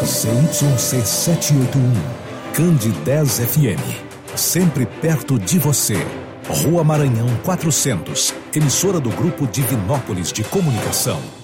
CYC 781, Candidez FM, sempre perto de você. Rua Maranhão 400, emissora do Grupo Divinópolis de Comunicação.